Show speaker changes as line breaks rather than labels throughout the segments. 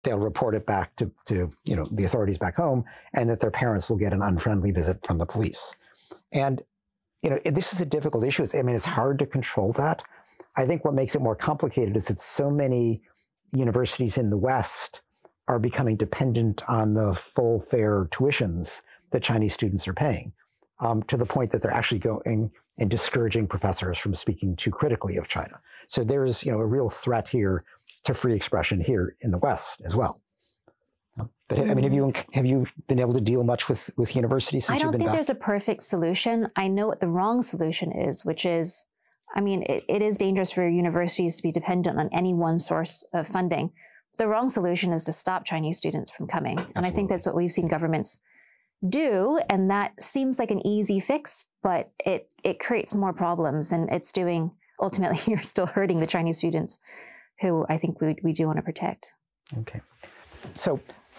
they'll report it back to the authorities back home, and that their parents will get an unfriendly visit from the police. And this is a difficult issue. It's hard to control that. I think what makes it more complicated is that so many universities in the West are becoming dependent on the full fare tuitions that Chinese students are paying, to the point that they're actually going and discouraging professors from speaking too critically of China. So there's a real threat here to free expression here in the West as well. But have you been able to deal much with universities since you've been back?
I don't think there's a perfect solution. I know what the wrong solution is, which is, it is dangerous for universities to be dependent on any one source of funding. The wrong solution is to stop Chinese students from coming. Absolutely. And I think that's what we've seen governments do. And that seems like an easy fix, but it creates more problems. And ultimately, you're still hurting the Chinese students who I think we do want to protect.
Okay. So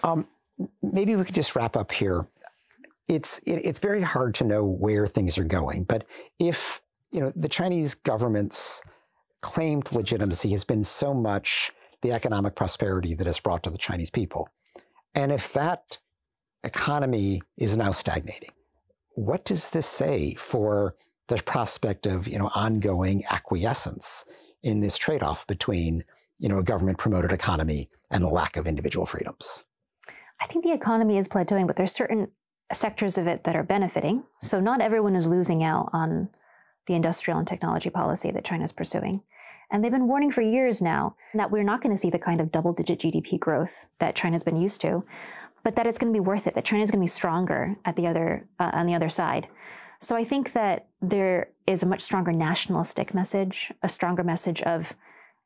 maybe we could just wrap up here. It's very hard to know where things are going, but if the Chinese government's claim to legitimacy has been so much the economic prosperity that it's brought to the Chinese people, and if that economy is now stagnating, what does this say for the prospect of ongoing acquiescence in this trade-off between a government-promoted economy and the lack of individual freedoms?
I think the economy is plateauing, but there's certain sectors of it that are benefiting. So not everyone is losing out on the industrial and technology policy that China's pursuing. And they've been warning for years now that we're not going to see the kind of double-digit GDP growth that China's been used to, but that it's going to be worth it, that China's going to be stronger on the other side. So I think that there is a much stronger nationalistic message, a stronger message of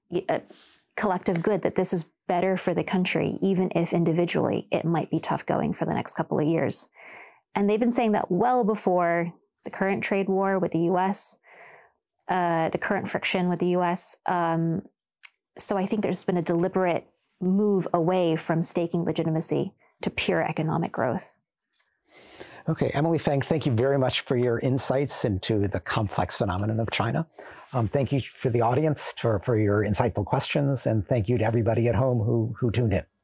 collective good, that this is better for the country, even if individually it might be tough going for the next couple of years. And they've been saying that well before the current trade war with the U.S., the current friction with the U.S. So I think there's been a deliberate move away from staking legitimacy to pure economic growth.
Okay, Emily Feng, thank you very much for your insights into the complex phenomenon of China. Thank you for the audience for your insightful questions, and thank you to everybody at home who tuned in.